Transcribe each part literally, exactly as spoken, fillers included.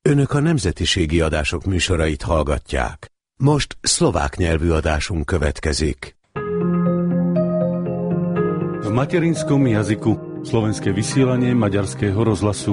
Önök a nemzetiségi adások műsorait hallgatják. Most szlovák nyelvű adásunk következik. V materinskom jazyku slovenské vysielanie Maďarského rozhlasu.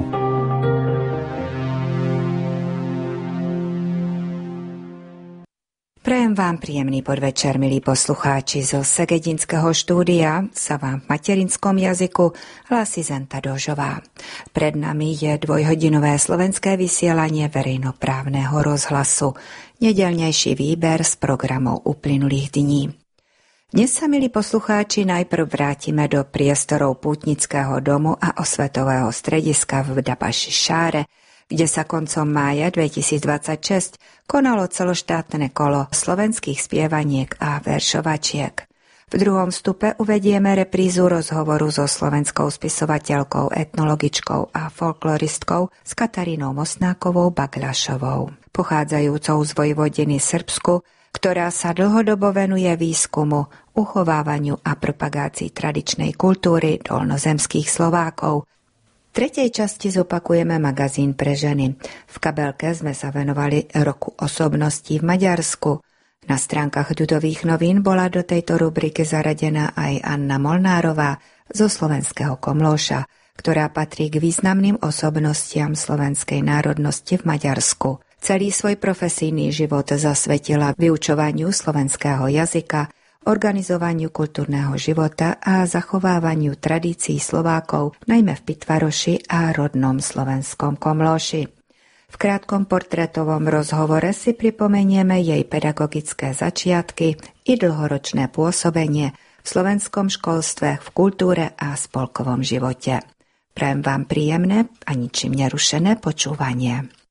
Prajem vám príjemný podvečer, milí poslucháči. Zo Segedinského štúdia sa vám v materinskom jazyku hlási Zenta Dožová. Pred nami je dvojhodinové slovenské vysielanie verejnoprávneho rozhlasu. Nedeľnejší výber z programov uplynulých dní. Dnes sa, milí poslucháči, najprv vrátime do priestorov Pútnického domu a osvetového strediska v Dabaši Šáre, kde sa koncom mája dvetisícdvadsaťšesť konalo celoštátne kolo slovenských spievaniek a veršovačiek. V druhom stupe uvedieme reprízu rozhovoru so slovenskou spisovateľkou, etnologičkou a folkloristkou s Katarínou Mosnákovou Bagľašovou, pochádzajúcou z Vojvodiny Srbsku, ktorá sa dlhodobo venuje výskumu, uchovávaniu a propagácii tradičnej kultúry dolnozemských Slovákov. V tretej časti zopakujeme magazín pre ženy. V kabelke sme sa venovali roku osobností v Maďarsku. Na stránkach Ľudových novín bola do tejto rubriky zaradená aj Anna Molnárová zo slovenského Komlóša, ktorá patrí k významným osobnostiam slovenskej národnosti v Maďarsku. Celý svoj profesijný život zasvetila vyučovaniu slovenského jazyka, organizovaniu kultúrneho života a zachovávaniu tradícií Slovákov, najmä v Pitvaroši a rodnom slovenskom Komlóši. V krátkom portrétovom rozhovore si pripomenieme jej pedagogické začiatky i dlhoročné pôsobenie v slovenskom školstve, v kultúre a spolkovom živote. Prajem vám príjemné a ničím nerušené počúvanie.